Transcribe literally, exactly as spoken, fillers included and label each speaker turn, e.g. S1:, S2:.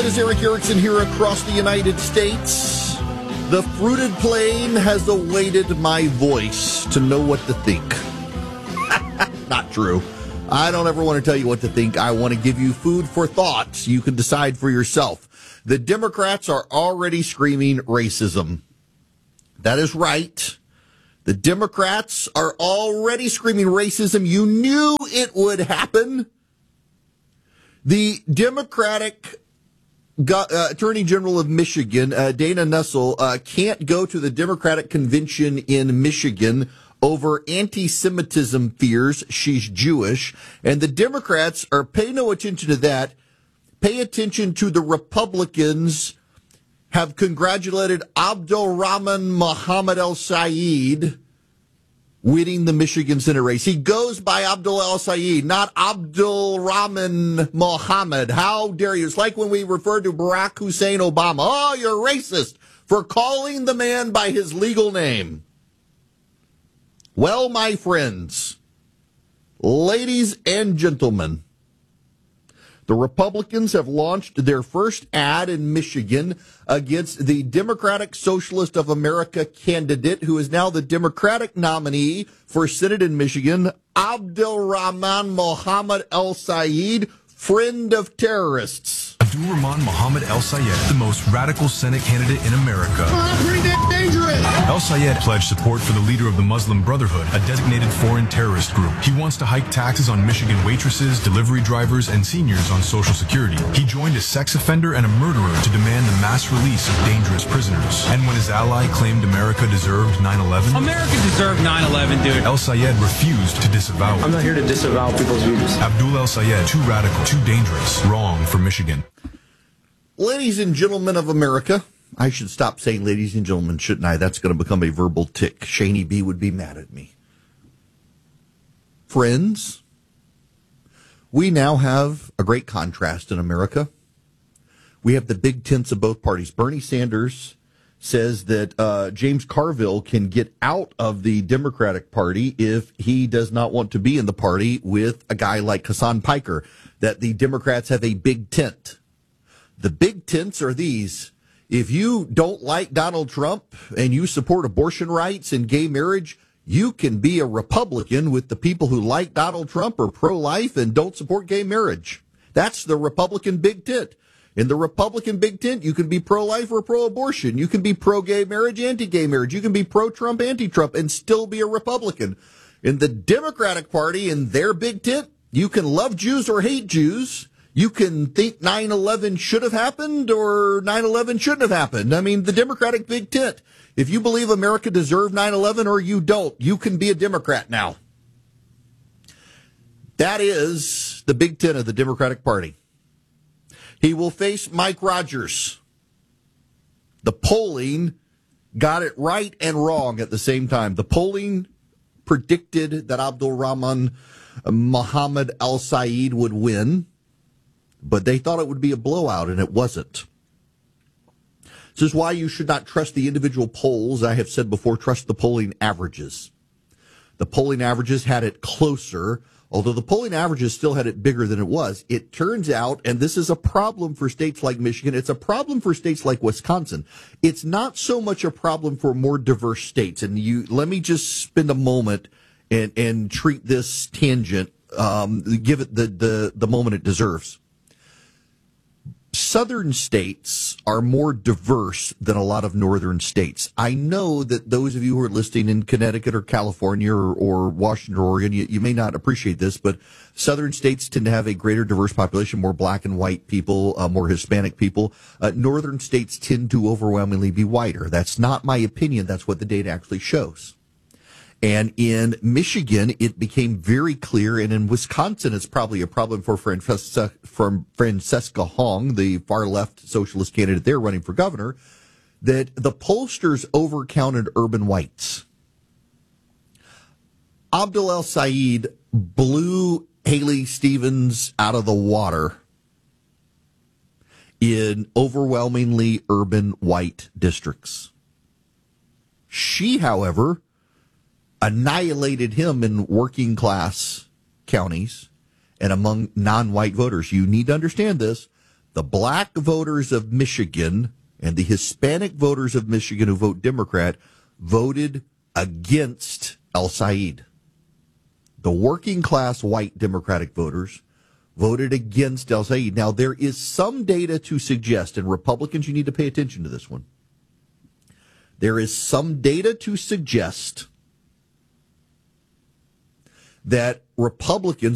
S1: it is Erick Erickson here across the United States. The fruited plain has awaited my voice to know what to think. Not true. I don't ever want to tell you what to think. I want to give you food for thought. You can decide for yourself. The Democrats are already screaming racism. That is right. The Democrats are already screaming racism. You knew it would happen. The Democratic go- uh, Attorney General of Michigan, uh, Dana Nessel, uh, can't go to the Democratic convention in Michigan over anti-Semitism fears. She's Jewish. And the Democrats are pay no attention to that. Pay attention to the Republicans have congratulated Abdul Rahman Mohammed El-Sayed winning the Michigan Senate race. He goes by Abdul El-Sayed, not Abdul Rahman Mohammed. How dare you? It's like when we refer to Barack Hussein Obama. Oh, you're racist for calling the man by his legal name. Well, my friends, ladies and gentlemen, the Republicans have launched their first ad in Michigan against the Democratic Socialist of America candidate, who is now the Democratic nominee for Senate in Michigan, Abdul Rahman Mohammed El-Sayed, friend of terrorists.
S2: Abdul Rahman Mohammed El-Sayed, the most radical Senate candidate in America.
S1: Oh, pretty damn dangerous.
S2: El-Sayed pledged support for the leader of the Muslim Brotherhood, a designated foreign terrorist group. He wants to hike taxes on Michigan waitresses, delivery drivers, and seniors on Social Security. He joined a sex offender and a murderer to demand the mass release of dangerous prisoners. And when his ally claimed America deserved nine eleven,
S3: America deserved nine eleven, dude.
S2: El-Sayed refused to disavow it.
S4: I'm not here to disavow people's views.
S2: Abdul El-Sayed, too radical, too dangerous, wrong for Michigan.
S1: Ladies and gentlemen of America, I should stop saying ladies and gentlemen, shouldn't I? That's going to become a verbal tick. Shaney B would be mad at me. Friends, we now have a great contrast in America. We have the big tents of both parties. Bernie Sanders says that uh, James Carville can get out of the Democratic Party if he does not want to be in the party with a guy like Hassan Piker, that the Democrats have a big tent. The big tents are these. If you don't like Donald Trump and you support abortion rights and gay marriage, you can be a Republican with the people who like Donald Trump or pro-life and don't support gay marriage. That's the Republican big tent. In the Republican big tent, you can be pro-life or pro-abortion. You can be pro-gay marriage, anti-gay marriage. You can be pro-Trump, anti-Trump, and still be a Republican. In the Democratic Party, in their big tent, you can love Jews or hate Jews. You can think nine eleven should have happened or nine eleven shouldn't have happened. I mean, the Democratic big tent. If you believe America deserved nine eleven or you don't, you can be a Democrat now. That is the big tent of the Democratic Party. He will face Mike Rogers. The polling got it right and wrong at the same time. The polling predicted that Abdul Rahman Mohammed El-Sayed would win, but they thought it would be a blowout, and it wasn't. This is why you should not trust the individual polls. I have said before, trust the polling averages. The polling averages had it closer, although the polling averages still had it bigger than it was. It turns out, and this is a problem for states like Michigan, it's a problem for states like Wisconsin. It's not so much a problem for more diverse states. And you let me just spend a moment and, and treat this tangent, um, give it the, the, the moment it deserves. Southern states are more diverse than a lot of northern states. I know that those of you who are listening in Connecticut or California or, or Washington or Oregon, you, you may not appreciate this, but southern states tend to have a greater diverse population, more black and white people, uh, more Hispanic people. Uh, northern states tend to overwhelmingly be whiter. That's not my opinion. That's what the data actually shows. And in Michigan, it became very clear, and in Wisconsin, it's probably a problem for Francesca, from Francesca Hong, the far-left socialist candidate there running for governor, that the pollsters overcounted urban whites. Abdul El-Sayed blew Haley Stevens out of the water in overwhelmingly urban white districts. She, however, annihilated him in working class counties and among non-white voters. You need to understand this. the black voters of Michigan and the Hispanic voters of Michigan who vote Democrat voted against El-Sayed. The working class white Democratic voters voted against El-Sayed. Now, there is some data to suggest, and Republicans, you need to pay attention to this one. There is some data to suggest that Republicans